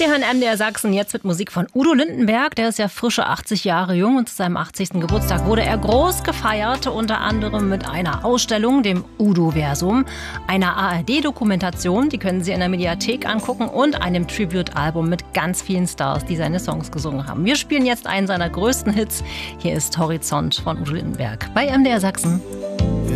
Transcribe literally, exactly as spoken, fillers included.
Sie hören M D R Sachsen jetzt mit Musik von Udo Lindenberg. Der ist ja frische achtzig Jahre jung und zu seinem achtzigsten Geburtstag wurde er groß gefeiert, unter anderem mit einer Ausstellung, dem Udo-Versum, einer A R D-Dokumentation, die können Sie in der Mediathek angucken, und einem Tribute-Album mit ganz vielen Stars, die seine Songs gesungen haben. Wir spielen jetzt einen seiner größten Hits. Hier ist Horizont von Udo Lindenberg bei M D R Sachsen.